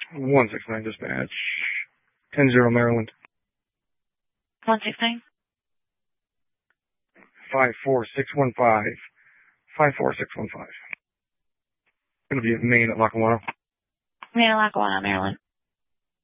169 dispatch. 10-0 Maryland. 169. 54615. 54615. Going to be at Maine at Lackawanna. Maine, Lackawanna, Maryland.